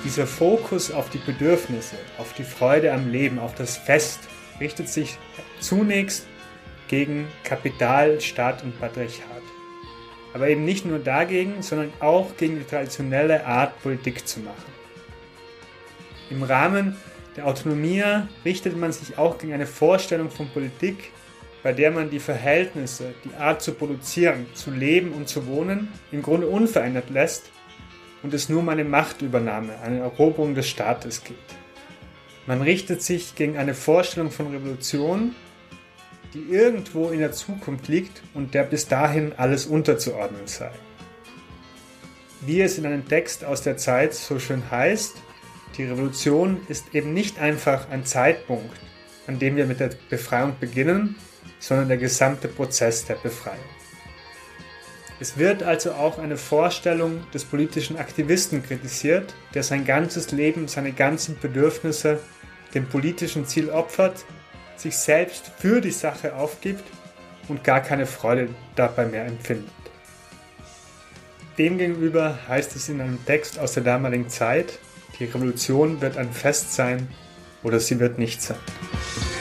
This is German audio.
Dieser Fokus auf die Bedürfnisse, auf die Freude am Leben, auf das Fest, richtet sich zunächst gegen Kapital, Staat und Patriarchat. Aber eben nicht nur dagegen, sondern auch gegen die traditionelle Art, Politik zu machen. Im Rahmen der Autonomia richtet man sich auch gegen eine Vorstellung von Politik, bei der man die Verhältnisse, die Art zu produzieren, zu leben und zu wohnen im Grunde unverändert lässt und es nur um eine Machtübernahme, eine Eroberung des Staates geht. Man richtet sich gegen eine Vorstellung von Revolution, die irgendwo in der Zukunft liegt und der bis dahin alles unterzuordnen sei. Wie es in einem Text aus der Zeit so schön heißt, die Revolution ist eben nicht einfach ein Zeitpunkt, an dem wir mit der Befreiung beginnen, sondern der gesamte Prozess der Befreiung. Es wird also auch eine Vorstellung des politischen Aktivisten kritisiert, der sein ganzes Leben, seine ganzen Bedürfnisse dem politischen Ziel opfert, sich selbst für die Sache aufgibt und gar keine Freude dabei mehr empfindet. Demgegenüber heißt es in einem Text aus der damaligen Zeit, die Revolution wird ein Fest sein oder sie wird nicht sein.